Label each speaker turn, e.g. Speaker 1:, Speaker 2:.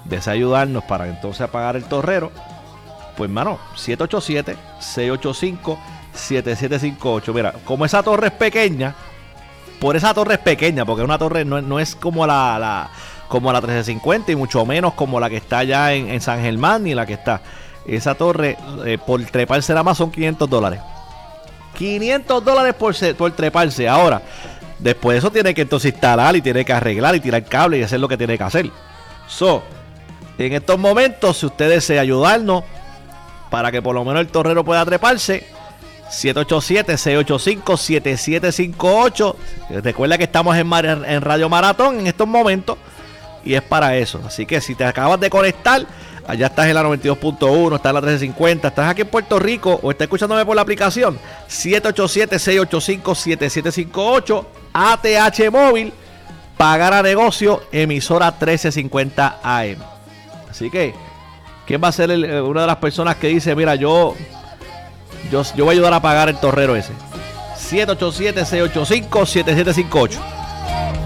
Speaker 1: desea ayudarnos para entonces apagar el torrero, pues hermano, 787-685-7758. Mira, como esa torre es pequeña, por esa torre es pequeña, porque una torre no es como como la 1350 y mucho menos como la que está allá en San Germán ni la que está. Esa torre, por treparse nada más son $500. $500 por treparse. Ahora, después de eso tiene que entonces instalar y tiene que arreglar y tirar cable y hacer lo que tiene que hacer. En estos momentos, si usted desea ayudarnos para que por lo menos el torrero pueda treparse, 787-685-7758. Recuerda que estamos en Radio Maratón en estos momentos y es para eso. Así que si te acabas de conectar, allá estás en la 92.1, estás en la 1350, estás aquí en Puerto Rico o estás escuchándome por la aplicación, 787-685-7758, ATH móvil, pagar a negocio, emisora 1350 AM. Así que, ¿quién va a ser una de las personas que dice, mira, yo voy a ayudar a pagar el torrero ese? 787-685-7758.